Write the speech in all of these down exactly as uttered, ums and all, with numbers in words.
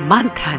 मंथन।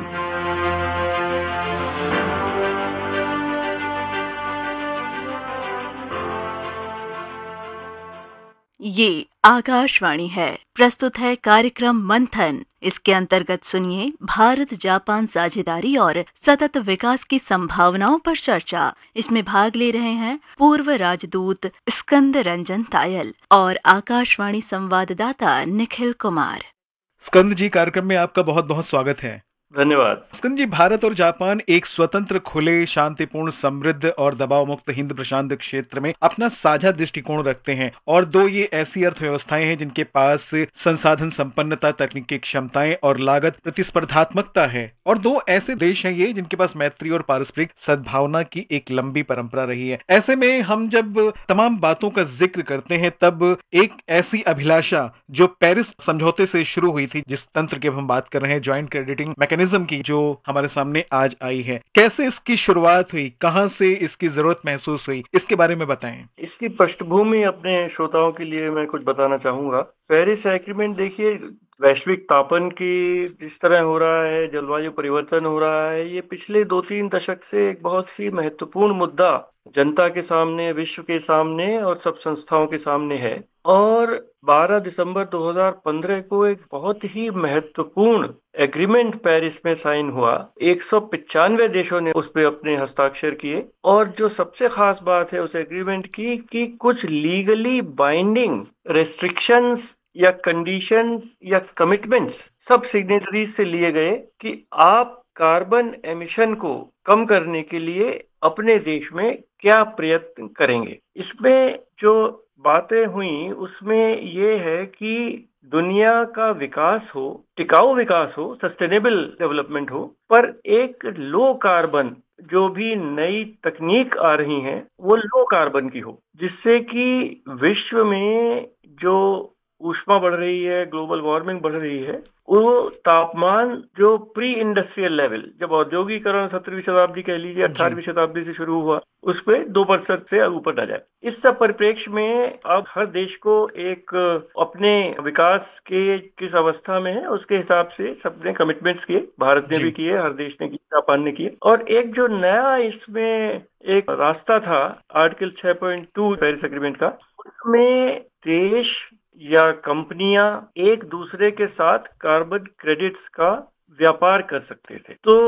ये आकाशवाणी है। प्रस्तुत है कार्यक्रम मंथन। इसके अंतर्गत सुनिए भारत जापान साझेदारी और सतत विकास की संभावनाओं पर चर्चा। इसमें भाग ले रहे हैं पूर्व राजदूत स्कंद रंजन तायल और आकाशवाणी संवाददाता निखिल कुमार। स्कंद जी, कार्यक्रम में आपका बहुत बहुत स्वागत है। धन्यवाद। स्कंद जी, भारत और जापान एक स्वतंत्र, खुले, शांतिपूर्ण, समृद्ध और दबाव मुक्त हिंद प्रशांत क्षेत्र में अपना साझा दृष्टिकोण रखते हैं और दो ये ऐसी अर्थव्यवस्थाएं हैं जिनके पास संसाधन संपन्नता, तकनीकी क्षमताएं और लागत प्रतिस्पर्धात्मकता है, और दो ऐसे देश हैं ये जिनके पास मैत्री और पारस्परिक सद्भावना की एक लंबी परंपरा रही है। ऐसे में हम जब तमाम बातों का जिक्र करते हैं तब एक ऐसी अभिलाषा जो पेरिस समझौते से शुरू हुई थी, जिस तंत्र की हम बात कर रहे हैं, ज्वाइंट क्रेडिटिंग मैकेनिज्म की, जो हमारे सामने आज आई है, कैसे इसकी शुरुआत हुई, कहां से इसकी जरूरत महसूस हुई, इसके बारे में बताएं। इसकी पृष्ठभूमि अपने श्रोताओं के लिए मैं कुछ बताना चाहूंगा। पेरिस एग्रीमेंट देखिए, वैश्विक तापन की जिस तरह हो रहा है, जलवायु परिवर्तन हो रहा है, ये पिछले दो तीन दशक से एक बहुत ही महत्वपूर्ण मुद्दा जनता के सामने, विश्व के सामने और सब संस्थाओं के सामने है। और बारह दिसंबर दो हज़ार पंद्रह को एक बहुत ही महत्वपूर्ण एग्रीमेंट पेरिस में साइन हुआ। एक सौ पचानवे देशों ने उस पर अपने हस्ताक्षर किए। और जो सबसे खास बात है उस एग्रीमेंट की कि कुछ लीगली बाइंडिंग रेस्ट्रिक्शंस या कंडीशंस या कमिटमेंट्स सब सिग्नेटरीज से लिए गए कि आप कार्बन एमिशन को कम करने के लिए अपने देश में क्या प्रयत्न करेंगे। इसमें जो बातें हुई उसमें ये है कि दुनिया का विकास हो, टिकाऊ विकास हो, सस्टेनेबल डेवलपमेंट हो, पर एक लो कार्बन जो भी नई तकनीक आ रही हैं वो लो कार्बन की हो, जिससे कि विश्व में जो ऊष्मा बढ़ रही है, ग्लोबल वार्मिंग बढ़ रही है, वो तापमान जो प्री इंडस्ट्रियल लेवल, जब औद्योगिकरण सत्रहवीं शताब्दी कह लीजिए, अठारहवीं शताब्दी से शुरू हुआ, उस पे दो प्रतिशत से ऊपर न जाए। इस सब परिप्रेक्ष्य में अब हर देश को एक अपने विकास के किस अवस्था में है उसके हिसाब से सबने कमिटमेंट्स किए। भारत ने भी किए, हर देश ने किए, जापान ने किए। और एक जो नया इसमें एक रास्ता था आर्टिकल छह पॉइंट दो पेरिस एग्रीमेंट का, उसमें देश या कंपनियां एक दूसरे के साथ कार्बन क्रेडिट्स का व्यापार कर सकते थे। तो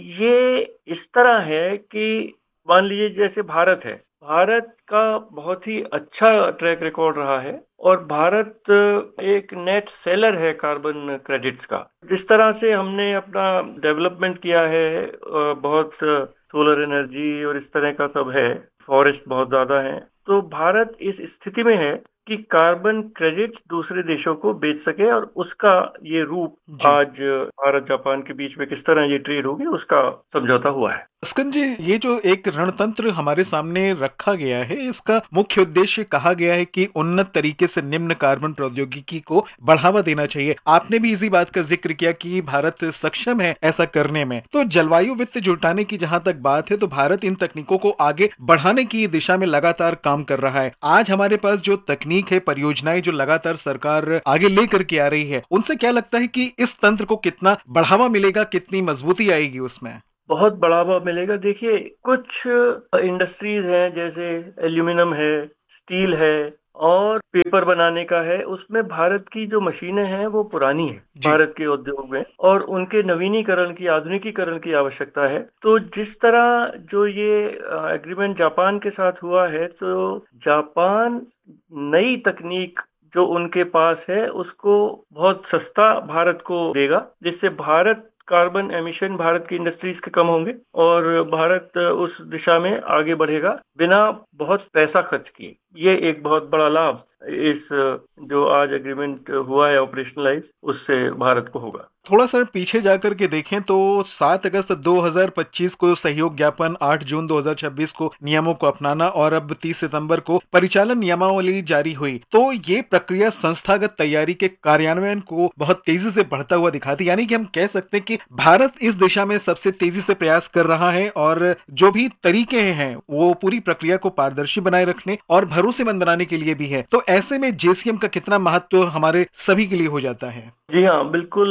ये इस तरह है कि मान लीजिए जैसे भारत है, भारत का बहुत ही अच्छा ट्रैक रिकॉर्ड रहा है और भारत एक नेट सेलर है कार्बन क्रेडिट्स का। जिस तरह से हमने अपना डेवलपमेंट किया है, बहुत सोलर एनर्जी और इस तरह का सब है, फॉरेस्ट बहुत ज्यादा है, तो भारत इस स्थिति में है कि कार्बन क्रेडिट्स दूसरे देशों को बेच सके। और उसका ये रूप आज भारत जापान के बीच में किस तरह ये ट्रेड होगी उसका समझौता हुआ है। स्कंद जी, ये जो एक रणतंत्र हमारे सामने रखा गया है, इसका मुख्य उद्देश्य कहा गया है कि उन्नत तरीके से निम्न कार्बन प्रौद्योगिकी को बढ़ावा देना चाहिए। आपने भी इसी बात का जिक्र किया कि भारत सक्षम है ऐसा करने में। तो जलवायु वित्त जुटाने की जहां तक बात है, तो भारत इन तकनीकों को आगे बढ़ाने की दिशा में लगातार काम कर रहा है। आज हमारे पास जो तकनीक है, परियोजनाएं जो लगातार सरकार आगे लेकर के आ रही है, उनसे क्या लगता है कि इस तंत्र को कितना बढ़ावा मिलेगा, कितनी मजबूती आएगी उसमें? बहुत बढ़ावा मिलेगा। देखिए, कुछ इंडस्ट्रीज हैं जैसे एल्यूमिनियम है, स्टील है और पेपर बनाने का है, उसमें भारत की जो मशीनें हैं वो पुरानी है भारत के उद्योग में, और उनके नवीनीकरण की, आधुनिकीकरण की आवश्यकता है। तो जिस तरह जो ये एग्रीमेंट जापान के साथ हुआ है, तो जापान नई तकनीक जो उनके पास है उसको बहुत सस्ता भारत को देगा, जिससे भारत कार्बन एमिशन, भारत की इंडस्ट्रीज के कम होंगे और भारत उस दिशा में आगे बढ़ेगा बिना बहुत पैसा खर्च किए। ये एक बहुत बड़ा लाभ इस जो आज एग्रीमेंट हुआ है ऑपरेशनलाइज, उससे भारत को होगा। थोड़ा सा पीछे जाकर के देखें तो सात अगस्त दो हज़ार पच्चीस को सहयोग ज्ञापन, आठ जून दो हज़ार छब्बीस को नियमों को अपनाना और अब तीस सितंबर को परिचालन नियमावली जारी हुई। तो ये प्रक्रिया संस्थागत तैयारी के कार्यान्वयन को बहुत तेजी से बढ़ता हुआ दिखाती, यानी कि हम कह सकते हैं कि भारत इस दिशा में सबसे तेजी से प्रयास कर रहा है और जो भी तरीके हैं वो पूरी प्रक्रिया को पारदर्शी बनाए रखने और भरोसेमंद बनाने के लिए भी है। तो ऐसे में जेसीएम का कितना महत्व हमारे सभी के लिए हो जाता है? जी हाँ, बिल्कुल। सबसे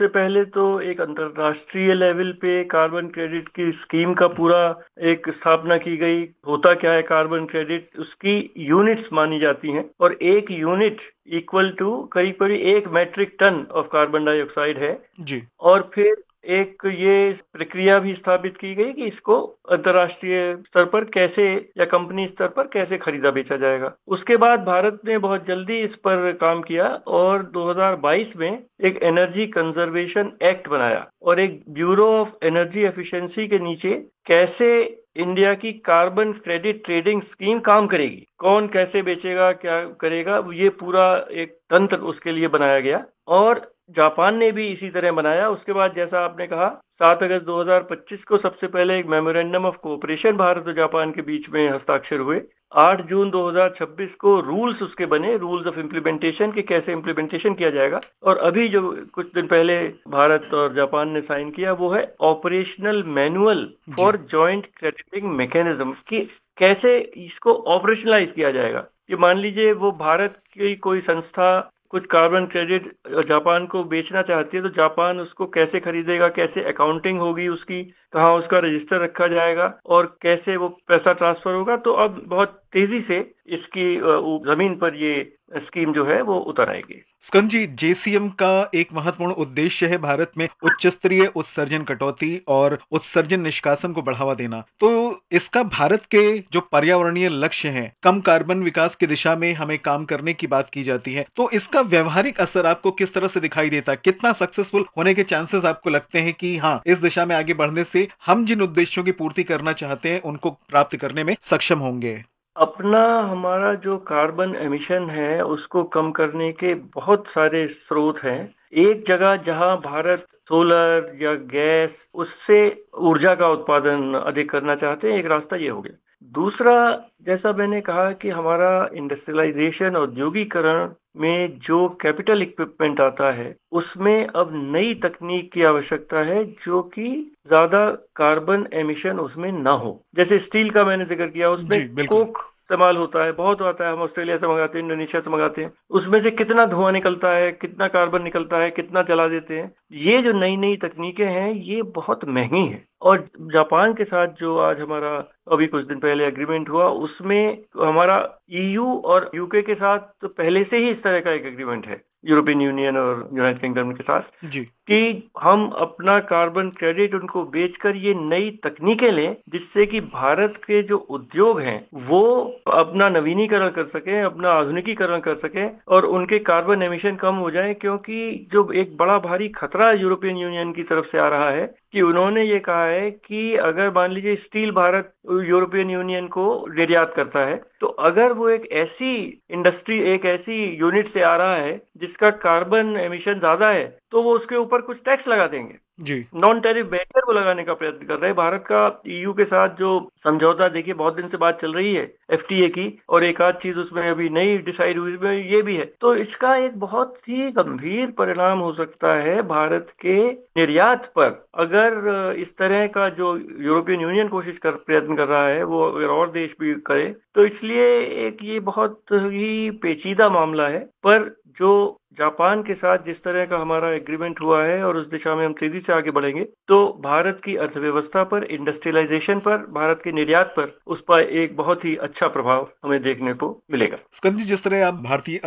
सबसे पहले तो एक अंतर्राष्ट्रीय लेवल पे कार्बन क्रेडिट की स्कीम का पूरा एक स्थापना की गई। होता क्या है कार्बन क्रेडिट, उसकी यूनिट्स मानी जाती हैं और एक यूनिट इक्वल टू करीब करीब एक matric ton of carbon dioxide है जी। और फिर एक ये प्रक्रिया भी स्थापित की गई कि इसको अंतर्राष्ट्रीय स्तर पर कैसे या कंपनी स्तर पर कैसे खरीदा बेचा जाएगा। उसके बाद भारत ने बहुत जल्दी इस पर काम किया और दो हज़ार बाईस में एक एनर्जी कंजर्वेशन एक्ट बनाया और एक ब्यूरो ऑफ एनर्जी एफिशिएंसी के नीचे कैसे इंडिया की कार्बन क्रेडिट ट्रेडिंग स्कीम काम करेगी, कौन कैसे बेचेगा, क्या करेगा, ये पूरा एक तंत्र उसके लिए बनाया गया और जापान ने भी इसी तरह बनाया। उसके बाद जैसा आपने कहा सात अगस्त दो हज़ार पच्चीस को सबसे पहले एक मेमोरेंडम ऑफ कोऑपरेशन भारत और जापान के बीच में हस्ताक्षर हुए। आठ जून दो हज़ार छब्बीस को रूल्स उसके बने, रूल्स ऑफ इम्प्लीमेंटेशन के कैसे इम्प्लीमेंटेशन किया जाएगा और अभी जो कुछ दिन पहले भारत और जापान ने साइन किया वो है operational manual for joint crediting mechanism कि कैसे इसको ऑपरेशनलाइज किया जाएगा। कि मान लीजिए वो भारत की कोई संस्था कुछ कार्बन क्रेडिट जापान को बेचना चाहती है तो जापान उसको कैसे खरीदेगा, कैसे अकाउंटिंग होगी उसकी, कहाँ उसका रजिस्टर रखा जाएगा और कैसे वो पैसा ट्रांसफर होगा। तो अब बहुत तेजी से इसकी जमीन पर ये स्कीम जो है वो उतर आएगी। स्कंद जी, जेसीएम का एक महत्वपूर्ण उद्देश्य है भारत में उच्च स्तरीय उत्सर्जन कटौती और उत्सर्जन निष्कासन को बढ़ावा देना। तो इसका भारत के जो पर्यावरणीय लक्ष्य हैं, कम कार्बन विकास की दिशा में हमें काम करने की बात की जाती है, तो इसका व्यवहारिक असर आपको किस तरह से दिखाई देता है? कितना सक्सेसफुल होने के चांसेस आपको लगते हैं कि हाँ, इस दिशा में आगे बढ़ने से हम जिन उद्देश्यों की पूर्ति करना चाहते हैं उनको प्राप्त करने में सक्षम होंगे? अपना हमारा जो कार्बन एमिशन है उसको कम करने के बहुत सारे स्रोत हैं। एक जगह जहां भारत सोलर या गैस उससे ऊर्जा का उत्पादन अधिक करना चाहते हैं, एक रास्ता ये हो गया। दूसरा, जैसा मैंने कहा कि हमारा इंडस्ट्रियलाइजेशन औद्योगिकरण में जो कैपिटल इक्विपमेंट आता है उसमें अब नई तकनीक की आवश्यकता है जो कि ज्यादा कार्बन एमिशन उसमें ना हो। जैसे स्टील का मैंने जिक्र किया, उसमें कोक इस्तेमाल होता है, बहुत होता है, हम ऑस्ट्रेलिया से मंगाते हैं, इंडोनेशिया से मंगाते हैं, उसमें से कितना धुआं निकलता है, कितना कार्बन निकलता है, कितना जला देते हैं। ये जो नई नई तकनीकें हैं ये बहुत महंगी हैं और जापान के साथ जो आज हमारा अभी कुछ दिन पहले एग्रीमेंट हुआ उसमें हमारा ईयू और यूके के साथ तो पहले से ही इस तरह का एक एग्रीमेंट है, यूरोपियन यूनियन और यूनाइटेड किंगडम के साथ जी, कि हम अपना कार्बन क्रेडिट उनको बेचकर ये नई तकनीकें लें जिससे कि भारत के जो उद्योग हैं वो अपना नवीनीकरण कर सकें, अपना आधुनिकीकरण कर सकें और उनके कार्बन एमिशन कम हो जाए। क्योंकि जो एक बड़ा भारी खतरा यूरोपियन यूनियन की तरफ से आ रहा है कि उन्होंने ये कहा है कि अगर मान लीजिए स्टील भारत यूरोपियन यूनियन को निर्यात करता है तो अगर वो एक ऐसी इंडस्ट्री, एक ऐसी यूनिट से आ रहा है जिसका कार्बन एमिशन ज्यादा है तो वो उसके ऊपर कुछ टैक्स लगा देंगे जी। नॉन टैरिफ बैरियर वो लगाने का प्रयत्न कर रहे हैं। भारत का ईयू के साथ जो समझौता, देखिए बहुत दिन से बात चल रही है एफटीए की और एक आध चीज उसमें अभी नई डिसाइड हुई में ये भी है। तो इसका एक बहुत ही गंभीर परिणाम हो सकता है भारत के निर्यात पर अगर इस तरह का जो यूरोपियन यूनियन कोशिश कर प्रयत्न कर रहा है वो अगर और देश भी करे तो इसलिए एक ये बहुत ही पेचीदा मामला है। पर जो जापान के साथ जिस तरह का हमारा एग्रीमेंट हुआ है और उस दिशा में हम तेजी से आगे बढ़ेंगे तो भारत की अर्थव्यवस्था पर, इंडस्ट्रियलाइजेशन पर, भारत के निर्यात पर उस पर एक बहुत ही अच्छा प्रभाव हमें देखने को मिलेगा। स्कंद जी, जिस तरह आप भारतीय